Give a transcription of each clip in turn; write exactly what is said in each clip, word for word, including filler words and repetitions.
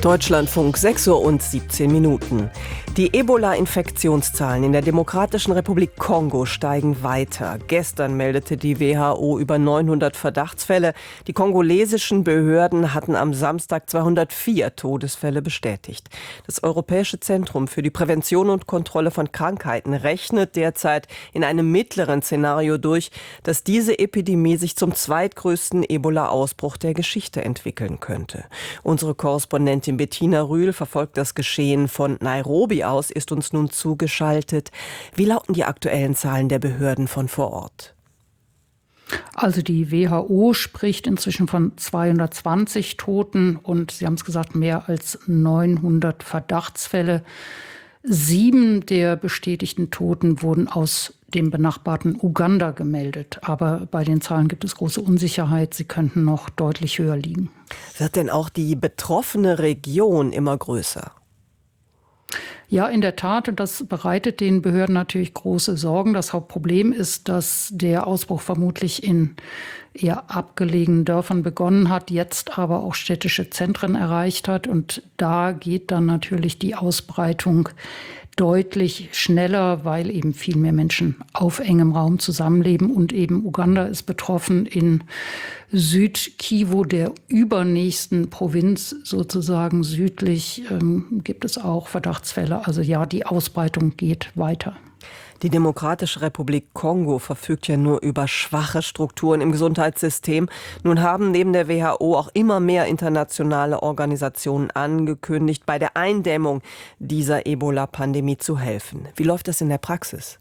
Deutschlandfunk, sechs Uhr und siebzehn Minuten. Die Ebola-Infektionszahlen in der Demokratischen Republik Kongo steigen weiter. Gestern meldete die W H O über neunhundert Verdachtsfälle. Die kongolesischen Behörden hatten am Samstag zweihundertvier Todesfälle bestätigt. Das Europäische Zentrum für die Prävention und Kontrolle von Krankheiten rechnet derzeit in einem mittleren Szenario durch, dass diese Epidemie sich zum zweitgrößten Ebola-Ausbruch der Geschichte entwickeln könnte. Unsere Korrespondentin Bettina Rühl verfolgt das Geschehen von Nairobi aus, ist uns nun zugeschaltet. Wie lauten die aktuellen Zahlen der Behörden von vor Ort? Also die W H O spricht inzwischen von zweihundertzwanzig Toten und Sie haben es gesagt, mehr als neunhundert Verdachtsfälle. Sieben der bestätigten Toten wurden aus dem benachbarten Uganda gemeldet. Aber bei den Zahlen gibt es große Unsicherheit. Sie könnten noch deutlich höher liegen. Wird denn auch die betroffene Region immer größer? Ja, in der Tat. Und das bereitet den Behörden natürlich große Sorgen. Das Hauptproblem ist, dass der Ausbruch vermutlich in eher abgelegenen Dörfern begonnen hat, jetzt aber auch städtische Zentren erreicht hat. Und da geht dann natürlich die Ausbreitung deutlich schneller, weil eben viel mehr Menschen auf engem Raum zusammenleben. Und eben Uganda ist betroffen. In Südkivu, der übernächsten Provinz sozusagen südlich, ähm, gibt es auch Verdachtsfälle. Also ja, die Ausbreitung geht weiter. Die Demokratische Republik Kongo verfügt ja nur über schwache Strukturen im Gesundheitssystem. Nun haben neben der W H O auch immer mehr internationale Organisationen angekündigt, bei der Eindämmung dieser Ebola-Pandemie zu helfen. Wie läuft das in der Praxis?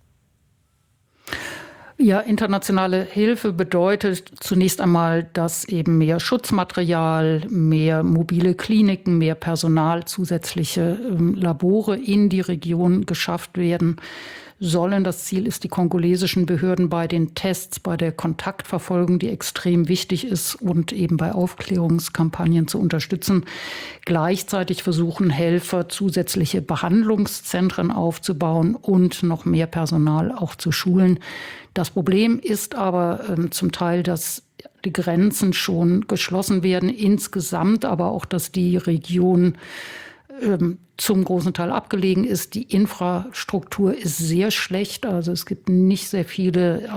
Ja, internationale Hilfe bedeutet zunächst einmal, dass eben mehr Schutzmaterial, mehr mobile Kliniken, mehr Personal, zusätzliche ähm, Labore in die Region geschafft werden sollen. Das Ziel ist, die kongolesischen Behörden bei den Tests, bei der Kontaktverfolgung, die extrem wichtig ist, und eben bei Aufklärungskampagnen zu unterstützen. Gleichzeitig versuchen Helfer, zusätzliche Behandlungszentren aufzubauen und noch mehr Personal auch zu schulen. Das Problem ist aber ähm, zum Teil, dass die Grenzen schon geschlossen werden insgesamt, aber auch, dass die Region ähm, zum großen Teil abgelegen ist. Die Infrastruktur ist sehr schlecht, also es gibt nicht sehr viele